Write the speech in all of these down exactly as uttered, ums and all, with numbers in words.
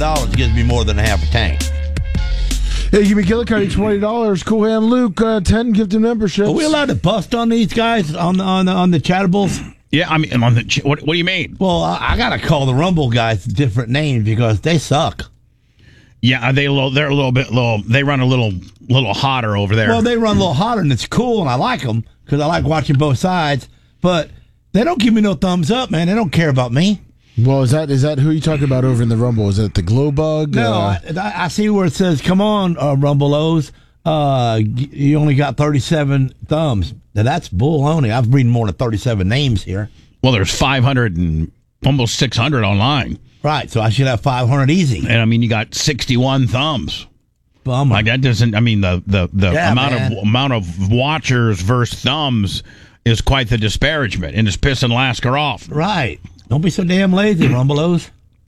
dollars gives me more than a half a tank. Hey, give me McGillicuddy twenty dollars. Cool Hand Luke uh, ten gifted memberships. Are we allowed to bust on these guys on the on the, on the chattables? Yeah, I mean, on the what? What do you mean? Well, I, I gotta call the Rumble guys different names because they suck. Yeah, are they a little, they're a little bit little. They run a little little hotter over there. Well, they run a little hotter, and it's cool, and I like them because I like watching both sides. But they don't give me no thumbs up, man. They don't care about me. Well, is that is that who you talking about over in the Rumble? Is that the Glow Bug? No, uh, I, I see where it says, "Come on, uh, Rumble O's. Uh, you only got thirty-seven thumbs." Now that's bull-oney. I've read more than thirty-seven names here. Well, there's five hundred and almost six hundred online. Right, so I should have five hundred easy. And I mean, you got sixty-one thumbs. Bummer. Like that doesn't. I mean, the the, the Yeah, amount man. of amount of watchers versus thumbs is quite the disparagement, and it's pissing Lasker off. Right. Don't be so damn lazy, Rumbelos.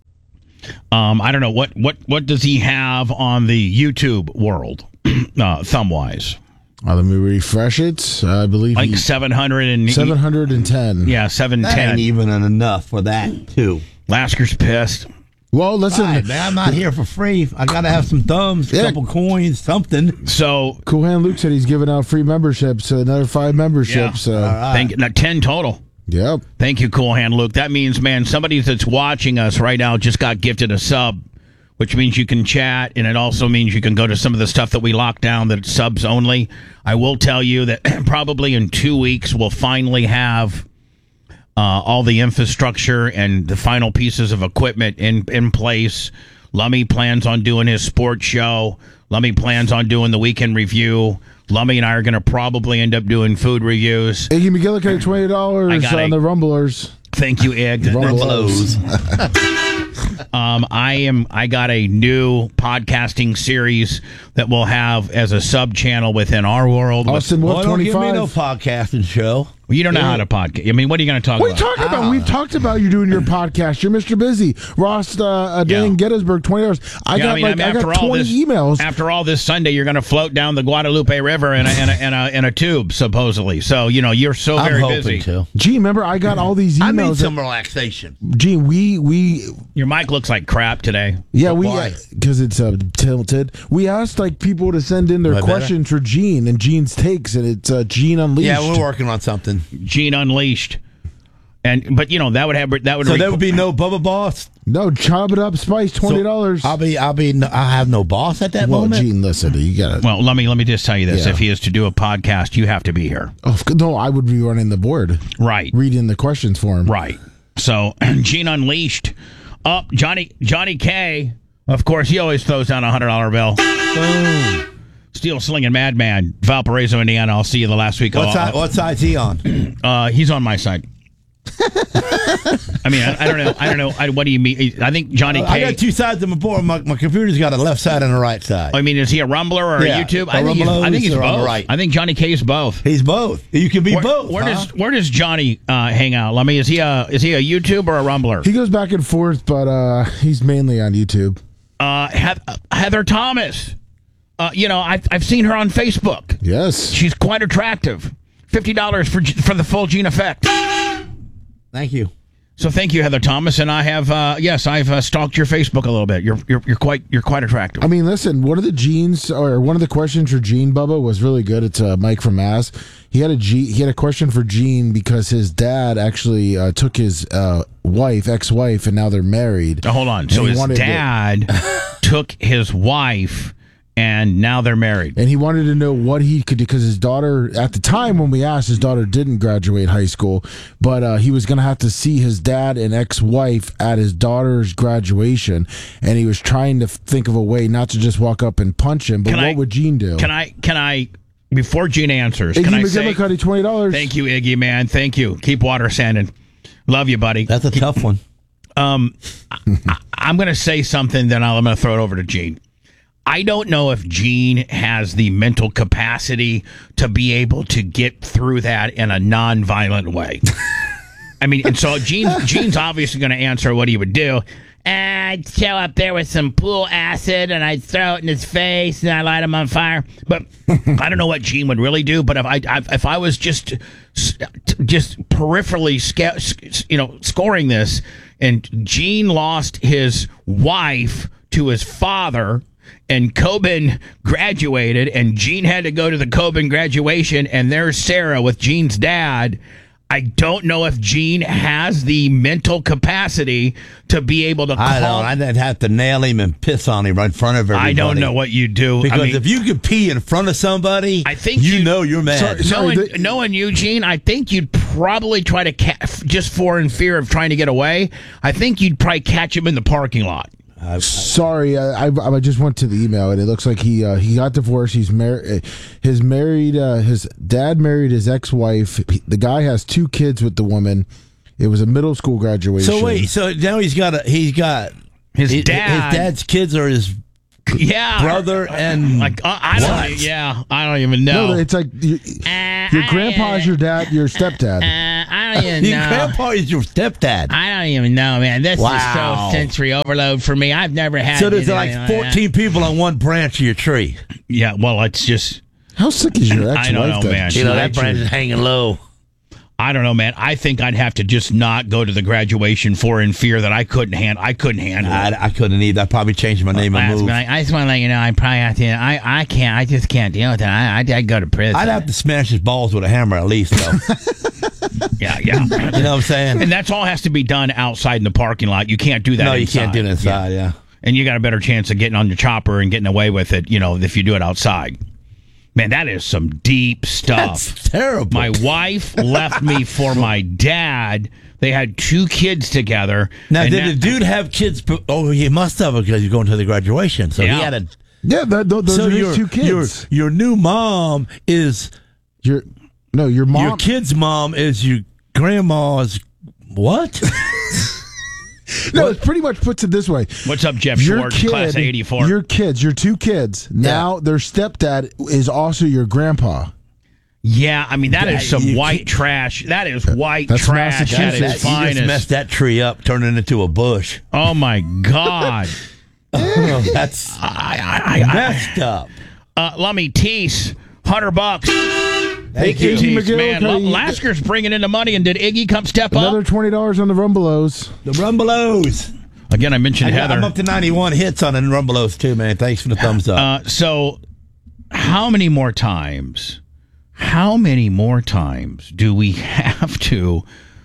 Um, I don't know what what what does he have on the YouTube world, uh, thumb wise. Uh, let me refresh it. Uh, I believe Like he- seven hundred and seven hundred ten. Yeah, seven That ten. ain't even enough for that, too. Lasker's pissed. Well, listen. Right, man, I'm not here for free. I got to have some thumbs, a Yeah. couple coins, something. So Cool Hand Luke said he's giving out free memberships, so another five memberships. Yeah. So. All right. thank you. No, ten total. Yep. Thank you, Cool Hand Luke. That means, man, somebody that's watching us right now just got gifted a sub, which means you can chat, and it also means you can go to some of the stuff that we locked down that it's subs only. I will tell you that probably in two weeks we'll finally have uh, all the infrastructure and the final pieces of equipment in, in place. Lummy plans on doing his sports show. Lummy plans on doing the weekend review. Lummy and I are going to probably end up doing food reviews. Iggy McGillicuddy twenty I dollars got on a- the Rumblers. Thank you, Egg. Rumbelos. Um, I am. I got a new podcasting series that we'll have as a sub channel within our world. Austin Well, Wolf don't give me twenty-five. no podcasting show. You don't know how to podcast. I mean, what are you going to talk What are you about? talking about? Ah. We've talked about you doing your podcast. You're Mister Busy. Ross uh, uh, Dan Yeah. Gettysburg, twenty dollars. I Yeah, got I mean, like I mean, I after got all twenty this, emails. After all this Sunday, you're going to float down the Guadalupe River in a in a in a, in a tube, supposedly. So you know you're so I'm very hoping busy. to. Gene, remember I got all these emails. I need that- some relaxation. Gene, we we Your mic looks like crap today. yeah we Why? because it's uh, tilted. We asked like people to send in their Am I better? questions for Gene and Gene's takes, and it's uh, Gene Unleashed. Yeah, we're working on something. Gene Unleashed, and but you know that would have that would So requ- there would be no Bubba Boss. No, chop it up, spice, twenty dollars. So I'll be, I'll be, no, I have no boss at that well, moment. Gene, listen, you got it. Well, let me let me just tell you this: Yeah. if he is to do a podcast, you have to be here. Oh, no, I would be running the board, Right. reading the questions for him. Right. So Gene Unleashed. Up Johnny Johnny K. Of course, he always throws down a hundred dollar bill. Boom. Steel slinging madman, Valparaiso, Indiana. I'll see you the last week. What, Oh, side, what side's he on? uh, he's on my side. I mean, I, I don't know. I don't know. I, what do you mean? I think Johnny K. I got two sides of my board. My, my computer's got a left side and a right side. I mean, is he a Rumbler or Yeah, a YouTube? a I think, he's, I think he's Rumbleos or both. on the right. I think Johnny K is both. He's both. You can be Where, both. where huh? does where does Johnny uh, hang out? I mean, is he a is he a YouTube or a Rumbler? He goes back and forth, but uh, he's mainly on YouTube. Uh, Heath- Heather Thomas. Uh, you know, I've I've seen her on Facebook. Yes. She's quite attractive. Fifty dollars for for the full Gene effect. Thank you. So thank you, Heather Thomas, and I have uh, yes, I've uh, stalked your Facebook a little bit. You're you're you're quite you're quite attractive. I mean, listen, one of the genes or one of the questions for Gene Bubba was really good. It's uh, Mike from Mass. He had a G, he had a question for Gene because his dad actually uh, took his uh, wife, ex-wife, and now they're married. Now, hold on. And So he his wanted to- dad took his wife, and now they're married. And he wanted to know what he could do because his daughter, at the time when we asked, his daughter didn't graduate high school, but uh, he was going to have to see his dad and ex-wife at his daughter's graduation, and he was trying to think of a way not to just walk up and punch him. But Can what I- would Gene do? Can I can I before Gene answers? Can Iggy I say McGillicuddy, twenty dollars. thank you, Iggy man? Thank you. Keep water sanding. Love you, buddy. That's a tough one. Um, I, I'm going to say something, then I'm going to throw it over to Gene. I don't know if Gene has the mental capacity to be able to get through that in a non-violent way. I mean, and so Gene's, Gene's obviously going to answer what he would do. I'd show up there with some pool acid and I'd throw it in his face and I'd light him on fire. But I don't know what Gene would really do. But if I, I if I was just just peripherally, sca- you know, scoring this, and Gene lost his wife to his father, and Coben graduated, and Gene had to go to the Coben graduation, and there's Sarah with Gene's dad. I don't know if Gene has the mental capacity to be able to call. I don't. I'd have to nail him and piss on him right in front of everybody. I don't know what you do. Because I mean, if you could pee in front of somebody, I think you, you know you're mad. Sorry, sorry, knowing, the- knowing you, Gene, I think you'd probably try to, ca- just for in fear of trying to get away, I think you'd probably catch him in the parking lot. I, I, Sorry, I, I I just went to the email and it looks like he uh, he got divorced. He's married. His married. Uh, his dad married his ex-wife. He- The guy has two kids with the woman. It was a middle school graduation. so wait. So now he's got a. He's got His his, dad- His dad's kids are his Yeah, brother and like uh, I don't. What? Yeah, I don't even know. No, it's like you, Uh, your I- grandpa's your dad, your stepdad. Uh, I don't even your know. grandpa is your stepdad. I don't even know, man. This Wow. is so sensory overload for me. I've never had. So there's anything like that. fourteen people on one branch of your tree. Yeah, well, it's just. How sick is your ex-wife? I don't know, then? man. You know that Actually- branch is hanging low. I don't know, man. I think I'd have to just not go to the graduation for in fear that I couldn't handle. I couldn't handle it. I, I couldn't either. I'd probably change my name and Last move. night, I just want to let you know, I probably have to. I, I can't. I just can't deal with it. I, I, I'd go to prison. I'd have to smash his balls with a hammer at least, though. Yeah, yeah. You know what I'm saying? And that's all has to be done outside in the parking lot. You can't do that. No, you inside. can't do it inside. Yeah. And you got a better chance of getting on your chopper and getting away with it. You know, if you do it outside. Man, that is some deep stuff. That's terrible. My wife left me for my dad. They had two kids together. Now, and did that- the dude have kids? Oh, he must have because he's going to the graduation. So Yeah. he had a. Yeah, that, th- those so are his your, two kids. Your, your new mom is Your no, your mom. your kid's mom is your grandma's what? no, it pretty much puts it this way. What's up, Jeff Your Schwartz, kid, class of eighty-four? your kids, your two kids. Now their stepdad is also your grandpa. Yeah, I mean, that is some You white can't- trash. That is white That's trash. That Massachusetts. is That- you just finest. messed that tree up, turning it into a bush. Oh, my God. Oh, that's I, I, I, messed up. uh, Lummy Tease, one hundred bucks. Thank you. Tease, Iggy man. McGill, okay. Lasker's bringing in the money, and did Iggy come step Another up? twenty dollars on the Rumbelows. The Rumbelows. Again, I mentioned I got- Heather. I'm up to ninety-one hits on the Rumbelows too, man. Thanks for the thumbs up. Uh, so, how many more times? How many more times do we have to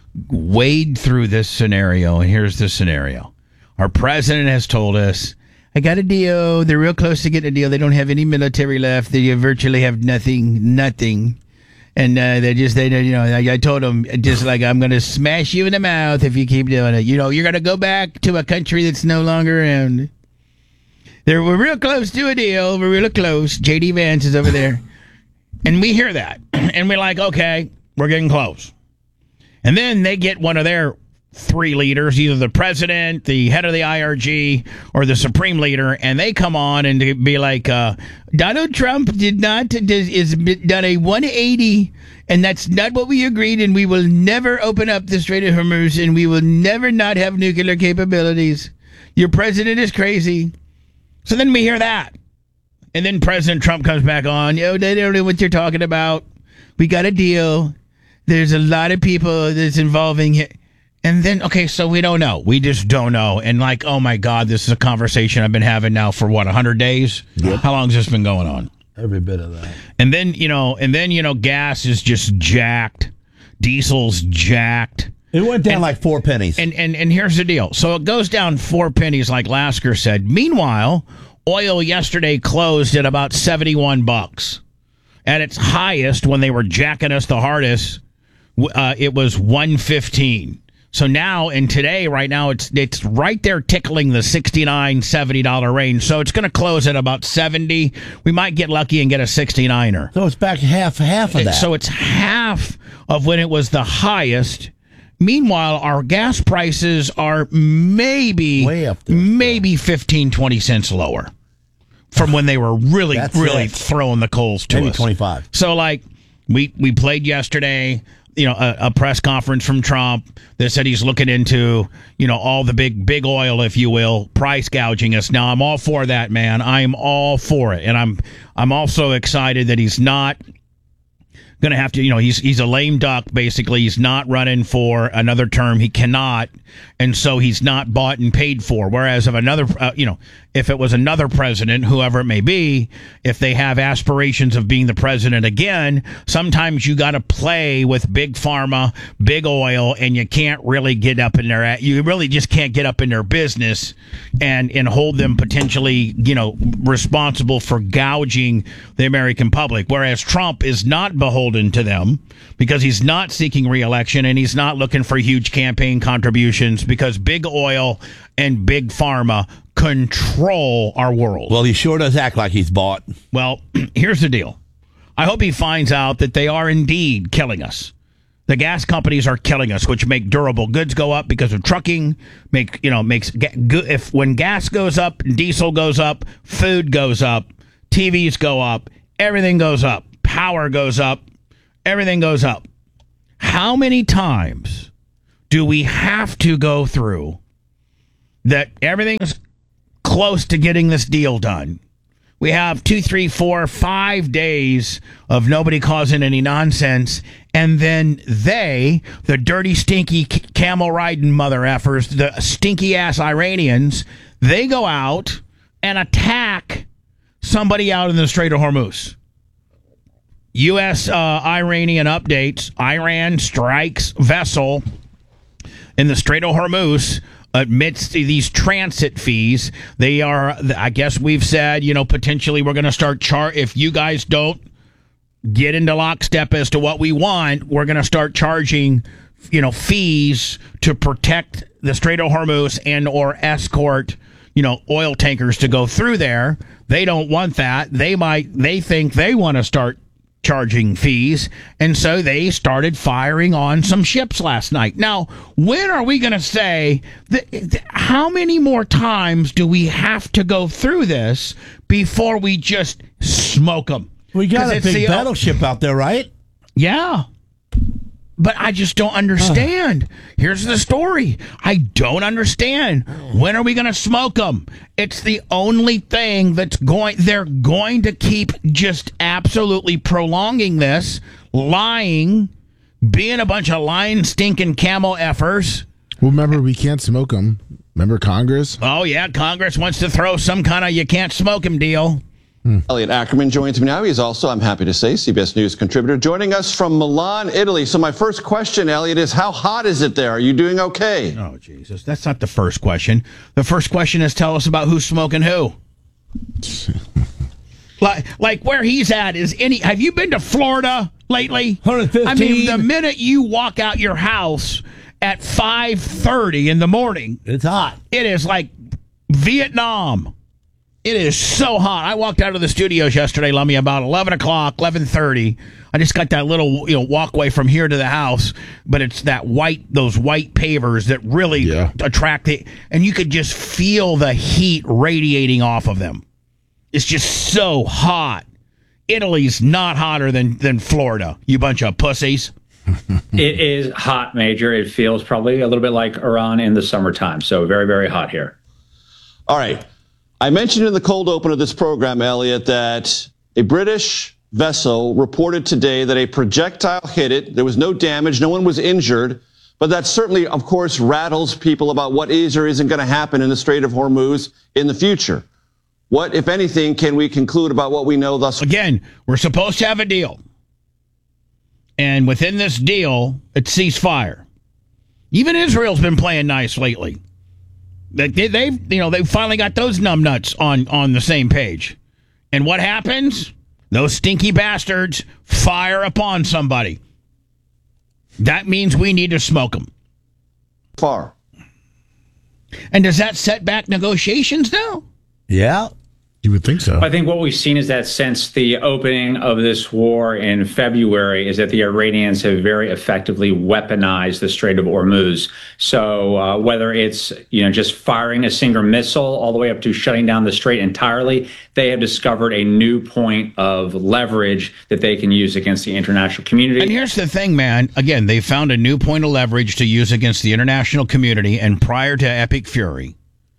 wade through this scenario? And here's the scenario: our president has told us, "I got a deal. They're real close to getting a deal. They don't have any military left. They virtually have nothing, nothing." And uh, they just, they, you know, I, I told them just like, I'm going to smash you in the mouth if you keep doing it. You know, you're going to go back to a country that's no longer around. They're, we're real close to a deal. We're real close. J D Vance is over there. And we hear that. And we're like, okay, we're getting close. And then they get one of their three leaders, either the president, the head of the I R G, or the supreme leader, and they come on and to be like, uh, Donald Trump did not, does, is done a one eighty, and that's not what we agreed, and we will never open up the Strait of Hormuz, and we will never not have nuclear capabilities. Your president is crazy. So then we hear that. And then President Trump comes back on, yo, they don't know what you're talking about. We got a deal. There's a lot of people that's involving it. And then, okay, so we don't know. We just don't know. And like, oh my God, this is a conversation I've been having now for what, one hundred days? Yep. How long has this been going on? Every bit of that. And then, you know, and then, you know, gas is just jacked. Diesel's jacked. It went down And- like four pennies. And, and, and here's the deal. So it goes down four pennies, like Lasker said. Meanwhile, oil yesterday closed at about seventy-one bucks. At its highest, when they were jacking us the hardest, uh, it was one fifteen. So now, and today, right now, it's it's right there tickling the sixty-nine, seventy dollars range. So it's going to close at about seventy. We might get lucky and get a sixty-niner. so it's back half half of that. So it's half of when it was the highest. Meanwhile, our gas prices are maybe, Way up there. maybe fifteen, twenty cents lower from when they were really, That's really it. throwing the coals to maybe us. twenty-five. So, like, we, we played yesterday, you know, a, a press conference from Trump that said he's looking into, you know, all the big, big oil, if you will, price gouging us. Now, I'm all for that, man. I'm all for it. And I'm, I'm also excited that he's not going to have to, you know, he's, he's a lame duck, basically. He's not running for another term. He cannot. And so he's not bought and paid for. Whereas if another, uh, you know, if it was another president, whoever it may be, if they have aspirations of being the president again, sometimes you got to play with big pharma, big oil, and you can't really get up in their, you really just can't get up in their business and, and hold them potentially, you know, responsible for gouging the American public. Whereas Trump is not beholden to them because he's not seeking re-election and he's not looking for huge campaign contributions because big oil and big pharma control our world. Well, he sure does act like he's bought. Well, here's the deal. I hope he finds out that they are indeed killing us. The gas companies are killing us, which make durable goods go up because of trucking. Make you know makes if when gas goes up, diesel goes up, food goes up, T Vs go up, everything goes up, power goes up, everything goes up. How many times do we have to go through that everything's close to getting this deal done? We have two, three, four, five days of nobody causing any nonsense. And then they, the dirty, stinky camel riding mother effers, the stinky ass Iranians, they go out and attack somebody out in the Strait of Hormuz. U S. Uh, Iranian updates. Iran strikes vessel in the Strait of Hormuz amidst these transit fees. They are, I guess we've said, you know, potentially we're going to start char. If you guys don't get into lockstep as to what we want, we're going to start charging, you know, fees to protect the Strait of Hormuz and or escort, you know, oil tankers to go through there. They don't want that. They might, they think they want to start charging fees, and so they started firing on some ships last night. Now, when are we going to say that, that, how many more times do we have to go through this before we just smoke them? We got a big the, battleship out there, right? Yeah. But I just don't understand. Uh. Here's the story. I don't understand. When are we going to smoke them? It's the only thing that's going... They're going to keep just absolutely prolonging this, lying, being a bunch of lying, stinking camel effers. Well, remember, we can't smoke them. Remember Congress? Oh, yeah. Congress wants to throw some kind of you can't smoke them deal. Hmm. Elliot Ackerman joins me now. He's also, I'm happy to say, C B S News contributor, joining us from Milan, Italy. So my first question, Elliot, is how hot is it there? Are you doing okay? Oh, Jesus. That's not the first question. The first question is tell us about who's smoking who. like, like where he's at is any... Have you been to Florida lately? one hundred fifteen. I mean, the minute you walk out your house at five thirty in the morning... It's hot. It is like Vietnam. It is so hot. I walked out of the studios yesterday, Lummy, about eleven o'clock, eleven thirty. I just got that little, you know, walkway from here to the house, but it's that white, those white pavers that really yeah. attract it, and you could just feel the heat radiating off of them. It's just so hot. Italy's not hotter than, than Florida, you bunch of pussies. It is hot, Major. It feels probably a little bit like Iran in the summertime, so very, very hot here. All right. I mentioned in the cold open of this program, Elliot, that a British vessel reported today that a projectile hit it. There was no damage. No one was injured. But that certainly, of course, rattles people about what is or isn't going to happen in the Strait of Hormuz in the future. What, if anything, can we conclude about what we know thus far? Again, we're supposed to have a deal. And within this deal, it's ceasefire. Even Israel's been playing nice lately. They, they've, you know, they've finally got those numbnuts on, on the same page. And what happens? Those stinky bastards fire upon somebody. That means we need to smoke them. Far. And does that set back negotiations now? Yeah. You would think so. I think what we've seen is that since the opening of this war in February is that the Iranians have very effectively weaponized the Strait of Hormuz. So uh, whether it's, you know, just firing a single missile all the way up to shutting down the strait entirely, they have discovered a new point of leverage that they can use against the international community. And here's the thing, man. Again, they found a new point of leverage to use against the international community. And prior to Epic Fury,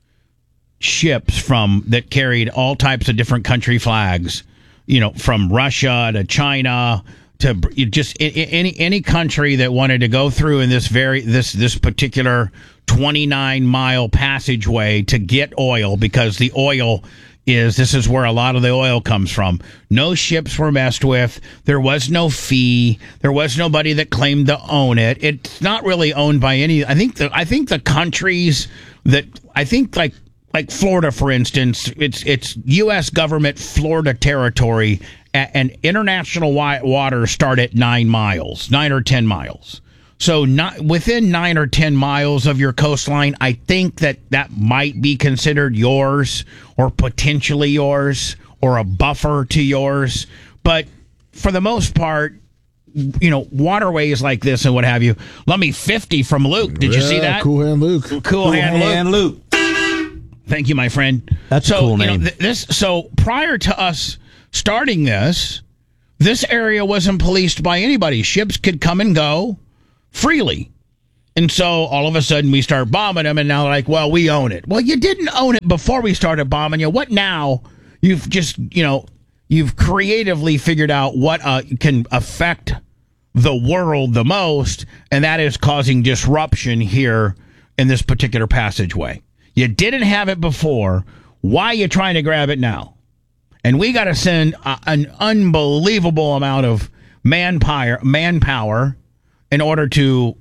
ships from that carried all types of different country flags, you know, from Russia to China to just any any country that wanted to go through in this very this this particular twenty-nine mile passageway to get oil because the oil is, this is where a lot of the oil comes from. No ships were messed with. There was no fee. There was nobody that claimed to own it. It's not really owned by any, I think the, I think the countries that, I think like, like Florida, for instance, it's, it's U S government Florida territory, and international waters start at nine miles, nine or ten miles. So not within nine or ten miles of your coastline, I think that that might be considered yours or potentially yours or a buffer to yours. But for the most part, you know, waterways like this and what have you. Let me fifty from Luke. Did you Yeah, see that? Cool Hand Luke. Cool, Cool hand, Hand Luke. Luke. Thank you, my friend. That's so, a cool you know, name. th- this so prior to us starting this, this area wasn't policed by anybody. Ships could come and go freely. And so all of a sudden we start bombing them, and now they're like, well, we own it. Well, you didn't own it before we started bombing you. What now? You've just, you know, you've creatively figured out what uh, can affect the world the most, and that is causing disruption here in this particular passageway. You didn't have it before. Why are you trying to grab it now? And we got to send a, an unbelievable amount of manpower, manpower in order to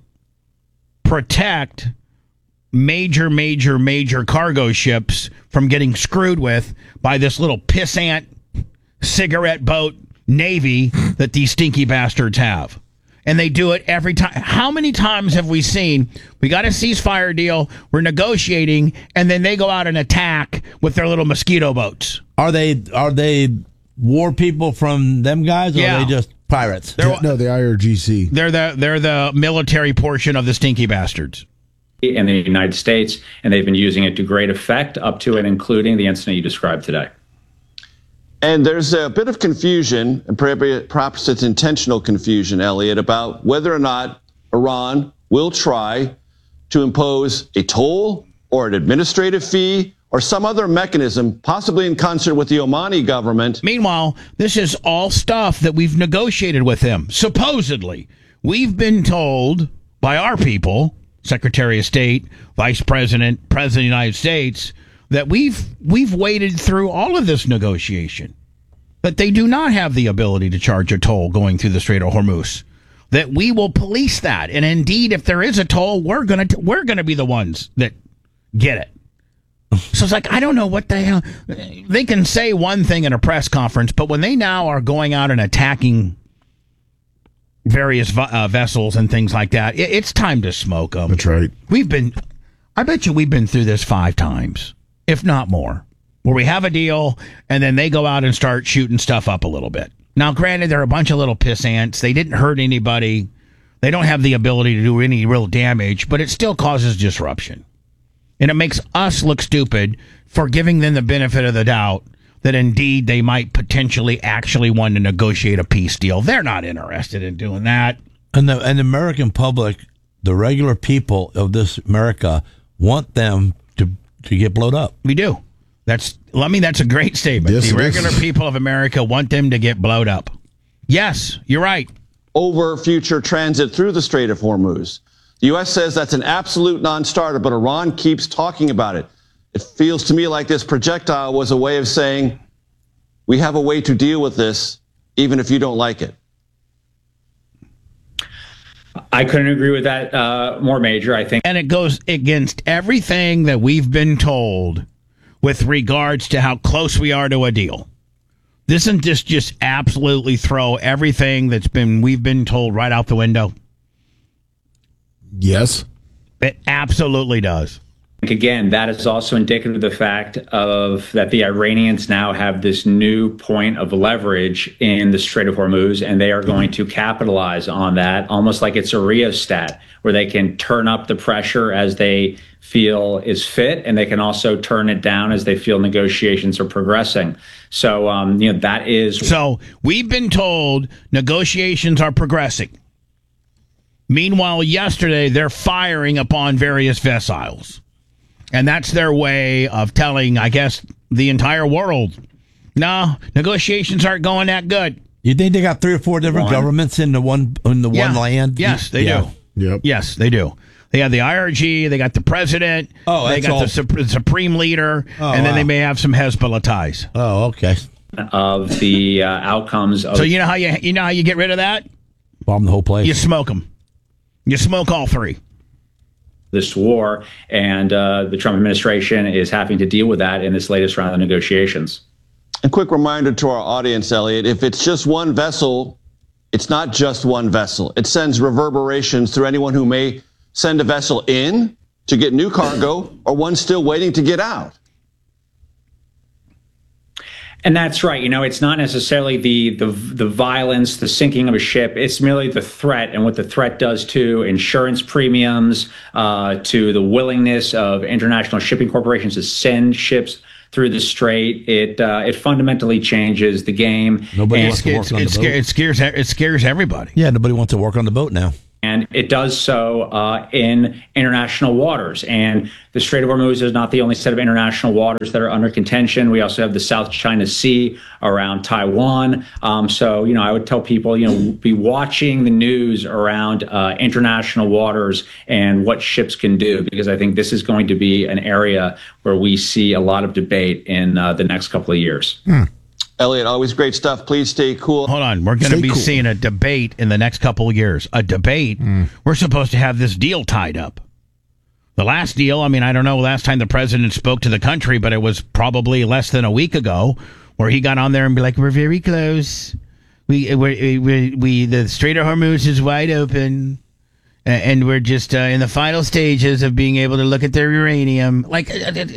protect major, major, major cargo ships from getting screwed with by this little pissant cigarette boat navy that these stinky bastards have. And they do it every time. How many times have we seen, we got a ceasefire deal, we're negotiating, and then they go out and attack with their little mosquito boats? Are they are they war people from them guys, or Yeah. are they just pirates? They're, No, the I R G C. they're the they're the military portion of the stinky bastards. In the United States, and they've been using it to great effect up to and including the incident you described today. And there's a bit of confusion, and perhaps it's intentional confusion, Elliot, about whether or not Iran will try to impose a toll or an administrative fee or some other mechanism, possibly in concert with the Omani government. Meanwhile, this is all stuff that we've negotiated with them. Supposedly, we've been told by our people, Secretary of State, Vice President, President of the United States, that we've we've waded through all of this negotiation, that they do not have the ability to charge a toll going through the Strait of Hormuz, that we will police that, and indeed, if there is a toll, we're gonna we're gonna be the ones that get it. So it's like, I don't know what the hell. They can say one thing in a press conference, but when they now are going out and attacking various uh, vessels and things like that, it, it's time to smoke them. That's right. We've been, I bet you we've been through this five times, if not more, where we have a deal and then they go out and start shooting stuff up a little bit. Now, granted, they're a bunch of little piss ants. They didn't hurt anybody. They don't have the ability to do any real damage, but it still causes disruption. And it makes us look stupid for giving them the benefit of the doubt that indeed they might potentially actually want to negotiate a peace deal. They're not interested in doing that. And the and the American public, the regular people of this America, want them to to get blowed up. We do. That's, I mean, that's a great statement. Yes, the it regular is. people of America want them to get blowed up. Yes, you're right. Over future transit through the Strait of Hormuz. The U S says that's an absolute non-starter, but Iran keeps talking about it. It feels to me like this projectile was a way of saying, we have a way to deal with this, even if you don't like it. I couldn't agree with that uh, more, Major. I think And it goes against everything that we've been told with regards to how close we are to a deal. Doesn't this just absolutely throw everything that's been we've been told right out the window? Yes. It absolutely does. Again, that is also indicative of the fact of that the Iranians now have this new point of leverage in the Strait of Hormuz, and they are going to capitalize on that, almost like it's a rheostat, where they can turn up the pressure as they feel is fit, and they can also turn it down as they feel negotiations are progressing. So, um, you know, that is... So we've been told negotiations are progressing. Meanwhile, yesterday, they're firing upon various vessels. And that's their way of telling, I guess, the entire world, no, negotiations aren't going that good. You think they got three or four different One. governments in the one in the Yeah. one land? Yes, they Yeah. do. Yep. Yes, they do. They have the I R G, they got the president, Oh, they that's got all- the sup- supreme leader, Oh, and then wow. they may have some Hezbollah ties. Oh, okay. Of the uh, outcomes of So you know how you you know how you get rid of that? Bomb the whole place. You smoke them. You smoke all three. this war, and uh, the Trump administration is having to deal with that in this latest round of negotiations. A quick reminder to our audience, Elliot, if it's just one vessel, it's not just one vessel. It sends reverberations through anyone who may send a vessel in to get new cargo or one still waiting to get out. And that's right. You know, it's not necessarily the, the the violence, the sinking of a ship. It's merely the threat and what the threat does to insurance premiums, uh, to the willingness of international shipping corporations to send ships through the strait. It uh, it fundamentally changes the game. Nobody and, wants to work It's, on it, the boat. scares, it scares it scares everybody. Yeah, nobody wants to work on the boat now. and it does so uh, in international waters. And the Strait of Hormuz is not the only set of international waters that are under contention. We also have the South China Sea around Taiwan. Um, so, you know, I would tell people, you know, be watching the news around uh, international waters and what ships can do, because I think this is going to be an area where we see a lot of debate in uh, the next couple of years. Hmm. Elliot, always great stuff. Please stay cool. Hold on. We're going to Stay be cool. seeing a debate in the next couple of years. A debate. We're supposed to have this deal tied up. The last deal, I mean, I don't know last time the president spoke to the country, but it was probably less than a week ago, where he got on there and be like, we're very close. We, we, we, we the Strait of Hormuz is wide open. a- And we're just uh, in the final stages of being able to look at their uranium. Like,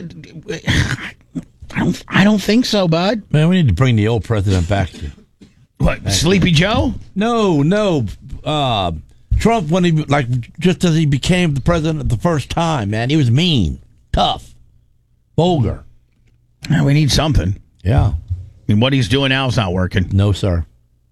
I don't, I don't think so, bud. Man, we need to bring the old president back. What, Sleepy Joe? No, no. Uh, Trump, when he, like, just as he became the president the first time, man, he was mean, tough, vulgar. Yeah, we need something. Yeah. I mean, what he's doing now is not working. No, sir.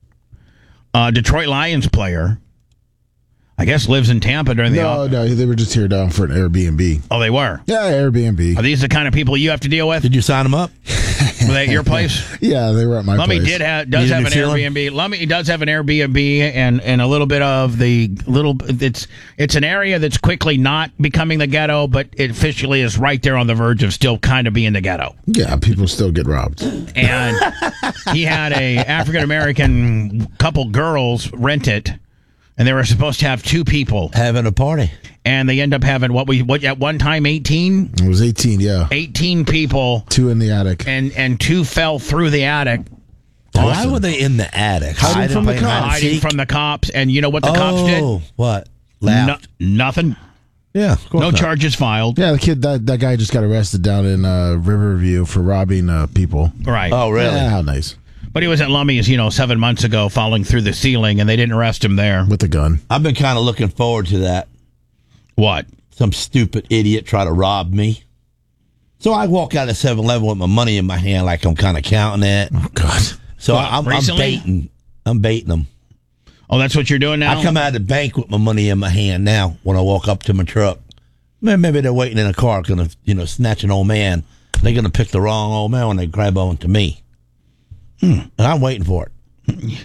Uh, Detroit Lions player, I guess, lives in Tampa during the No, off- no, they were just here down for an Airbnb. Oh, they were. Yeah, Airbnb. Are these the kind of people you have to deal with? Did you sign him up? Were they at your place? Yeah, they were at my Lummy place. did have does Need a have new an ceiling? Airbnb. Lummy does have an Airbnb and and a little bit of the little. It's it's an area that's quickly not becoming the ghetto, but it officially is right there on the verge of still kind of being the ghetto. Yeah, people still get robbed. And he had a African American couple girls rent it, and they were supposed to have two people, Having a party. and they end up having what we what at one time eighteen, It was eighteen, yeah. eighteen people, Two in the attic. and and two fell through the attic. Why were they in the attic? Hiding from the playing hide and cops. Hiding seek? from the cops, and you know what the cops did? Oh, what? No, Laughed. nothing. Yeah, of course No not. charges filed. Yeah, the kid, that, that guy just got arrested down in uh, Riverview for robbing uh, people. Right. Oh, really? Yeah, how nice. But he was at Lummy's, you know, seven months ago, falling through the ceiling, and they didn't arrest him there. With a gun. I've been kind of looking forward to that. What? Some stupid idiot try to rob me. So I walk out of seven eleven with my money in my hand like I'm kind of counting it. Oh, God. So What, I'm, I'm recently? baiting. I'm baiting them. Oh, that's what you're doing now? I come out of the bank with my money in my hand now when I walk up to my truck. Maybe maybe they're waiting in a car, gonna you know snatch an old man. They're gonna pick the wrong old man when they grab on to me, hmm. and I'm waiting for it.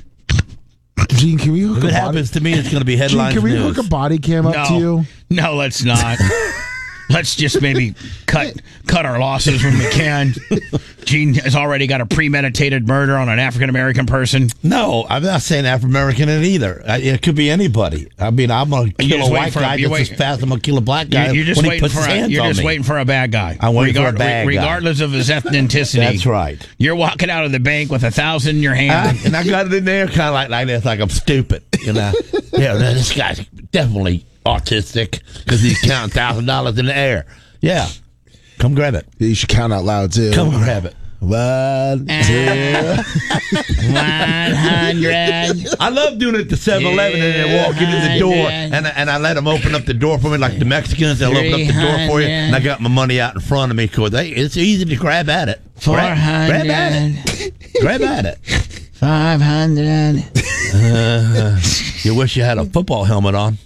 Gene, can we hook If a it body? happens to me, it's gonna be Gene, headlines can we news. hook a body cam up no. to you? No, let's not. Let's just maybe cut cut our losses when we can. Gene has already got a premeditated murder on an African American person. No, I'm not saying African American in either. I- It could be anybody. I mean, I'm gonna kill just a waiting white for a- guy you're just as waiting- fast as I'm gonna kill a black guy You're, you're just when he waiting puts for his a, hands you're on just me. waiting for a bad guy. I'm waiting for a bad guy. regardless of his ethnicity. That's right. You're walking out of the bank with a thousand in your I, hand. and I got it in there kind of like like this, like I'm stupid, you know. Yeah, man, this guy's definitely autistic because he's counting thousand dollars in the air. Yeah, come grab it. You should count out loud, too. Come grab it. One, two. One hundred. I love doing it to seven eleven and then walking in the door and I, and I let them open up the door for me like the Mexicans. They'll open up the door for you and I got my money out in front of me because it's easy to grab at it. Grab, grab at it. Grab at it. Five hundred. Uh, you wish you had a football helmet on.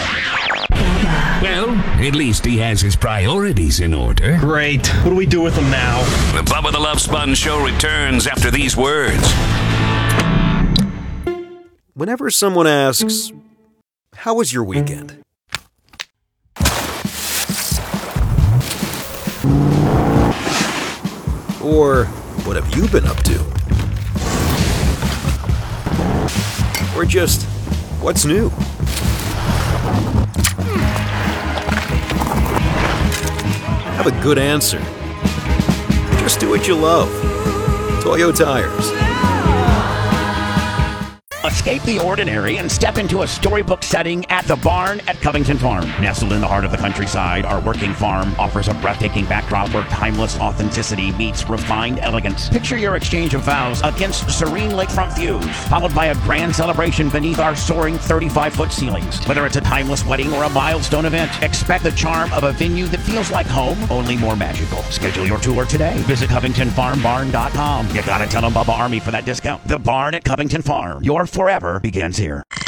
Well, at least he has his priorities in order. Great. What do we do with them now? The Bubba the Love Sponge Show returns after these words. Whenever someone asks, "How was your weekend?" Or what have you been up to? Or just, what's new? Have a good answer. Just do what you love. Toyo Tires. Escape the ordinary and step into a storybook setting at the Barn at Covington Farm. Nestled in the heart of the countryside, our working farm offers a breathtaking backdrop where timeless authenticity meets refined elegance. Picture your exchange of vows against serene lakefront views, followed by a grand celebration beneath our soaring thirty-five foot ceilings. Whether it's a timeless wedding or a milestone event, expect the charm of a venue that feels like home, only more magical. Schedule your tour today. Visit Covington Farm Barn dot com. You gotta tell them Bubba Army for that discount. The Barn at Covington Farm. Your forever begins here.